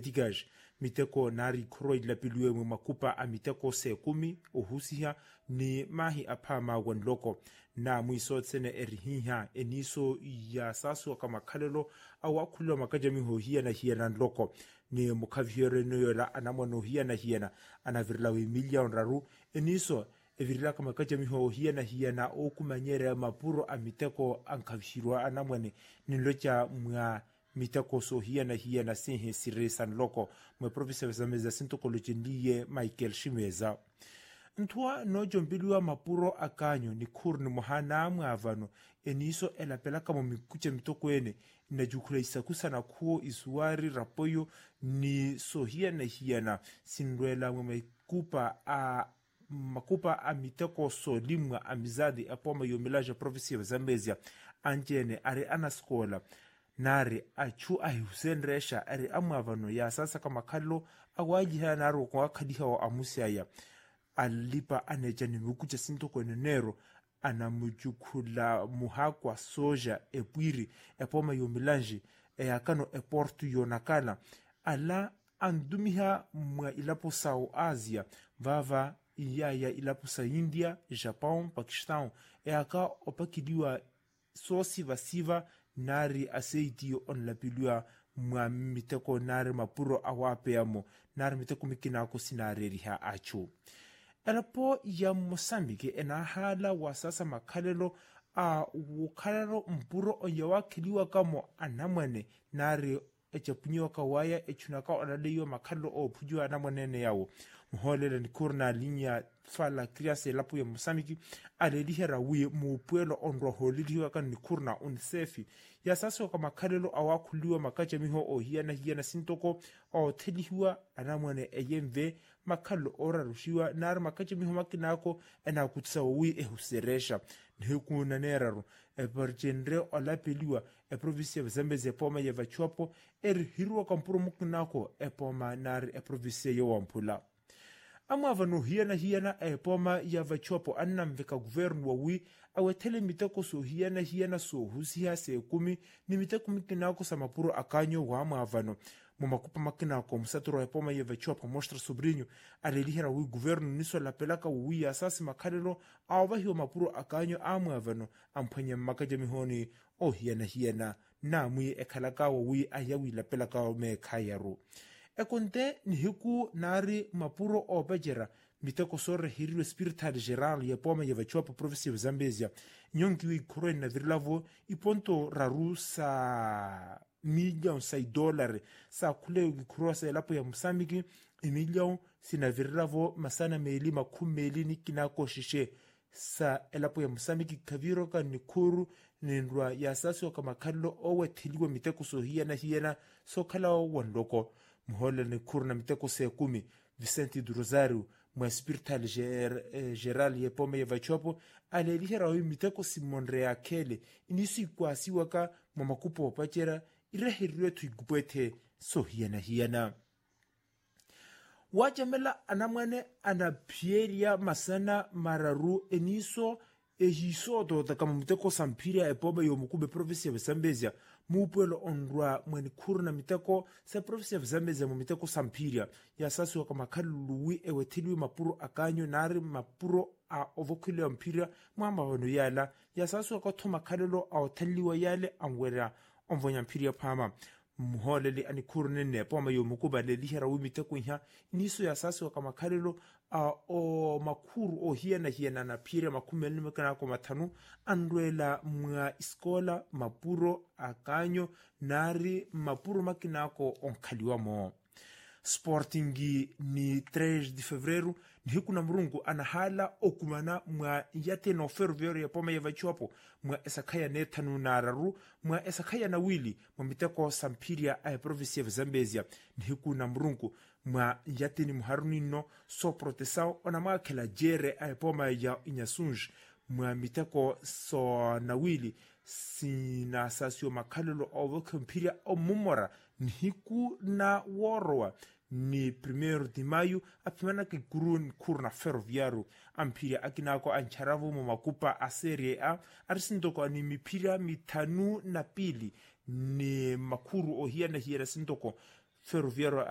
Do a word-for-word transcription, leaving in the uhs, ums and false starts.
digaj miteko nari kroi la pilue mu makupa a miteko se kumi ohusiha ni mahi apama wanloko na mwiso tsene erihiha eniso ya sasu kama kalelo awa kulo makajami hohia na hiena nloko ni mukaviore noyola anamwano hia na hiena anavirlawi milion raru eniso evirila kama kajami hohia na hiena okumanyere mapuro a miteko ankavishirwa anamwane nilocha mga miteko so hia na hia na sinhe sire san loko mwe professor zameza sinto kolojindiye Michael Shimeza ntwa no jombiliwa mapuro akanyo ni kurni muhana mwavano eniso elapela kama mikuche mitoko ene inajukula isakusa na kuo isuwari rapoyo ni so hia na hia na sindwela mwemekupa a makupa a miteko so limwa amizadi apoma yomilaja professor Zambezia anjene are anaskola nari achu ai Hussein Resha ari amavano ya sasa kama kallo awajiha naro kwa kadiha wa amusiaya alipa anejani mukucha sinto kwenye nero anamujukula muhakwa soja epwiri epoma yomilanji e akano eportu yonakala ala andumiha mwa ilapo sao Asia vava iyaya ilapo sa India, Japão, Pakistan e aka opakiliwa sosi vasiva nari aseitio on la pilua mwa miteko nari mapuro awapeamo nari miteko mikinako sinareri ha achu elapo ya Mosambike enahala wasasa makalelo a wukalelo mpuro oyawakiliwa kamo anamwane nari echapunyiwa kawaya echunaka onaleyo makalelo o pujua anamwanene yawo mholele ni kurna linya fala kriase lapo ya Mosambiki alelihera wi mupuelo onro holiliwa kan ni kurna unsefi ya sasa kama kalelo awakuliwa makacha miho o hiana hiana sintoko o telihiwa anamwane eyemve makalo ora rushiwa nar makacha miho makinako ena kutsa wi ehuseresha nheku naneraru e pergenre olapeliwa e province ya Zambezia poma ya vachuapo er hirwa kampuro mukinako e poma nar e province ya Wampula amavano hiana hiana e poma ya vachuapo annamveka guvernu wa wi awetele miteko so hiana hiana so husiha se kumi ni miteko mikinako sa mapuro akanyo wa amavano mumakupa makinako msaturo e poma ya vachuapo mostra sobrinho alelihera wi guvernu niso la pelaka wi asasi makalelo awahio mapuro akanyo amavano ampanya makaja mihoni o hiana hiana na mwi ekalaka wa wi ayawi la pelaka me kayaru ekonte ni hiku nari mapuro o bajera miteko sorre hiriwe spiritual geral ya poma ya vachuapo province ya Zambezia nyongi wi kuro na virlavo iponto rarusa milion sai dolari sa kule kuro sa elapo ya Mosambiki milion sina virlavo masana meli makumeli ni kinako shishe sa elapo ya Mosambiki kaviro ka nikuru nindwa ya sasi kama kallo owe tiliwa miteko so hiana hiana so kala wandoko mhola ni kurna miteko se kumi Vicente do Rosario mwa spiritual ger, eh, geral ye pome ya vachuapo alelihera hui miteko Simon Reakele inisi kwa siwaka mamakupo wapachera irehiriwe tuigubwete so hiana hiana wajamela anamwane anapieria masana mararu eniso ehisoto takama miteko sampiria epoma yomukube province ya Zambezia mupuelo onrwa mweni kurna miteko se province ya Zambezia mu miteko sampiria ya sasi wakama kaluwi ewetiliwi mapuro akanyo nari mapuro a ovokile ampiria mwamba wano yala ya sasi wakatoma kalelo awataliwa yale angwera onvonya mpiria pama muholele ani kurne ne poma yomukuba le lihera wi miteko iha niso ya sasi wakama kalelo Uh, o makuru o hiana hiana na pire makumeni mekana ko matanu andwela mwa iskola mapuro akanyo nari mapuro makinako onkaliwa mo Sportingi ni três de fevereiro ni hikuna mrungu anahala okumana mwa yate no ferroviário ya poma ya vachuapo mwa esakaya netanu na araru mwa esakaya na wili mwa miteko sampiria a province ya Zambezia ni hikuna mrungu mwa yate ni muharuni no so protesao ona mwa kela jere a poma ya Inhasunj mwa miteko so na wili sina sasio makalolo ovo kampiria o mumora ni hiku na warwa ni primeiro de maio apimana ke kurun kurna ferroviário ampiria akinako ancharavu mu makupa a Serie A arisindoko ni mipira mitanu na pili ni makuru o hiana hiera sindoko ferroviário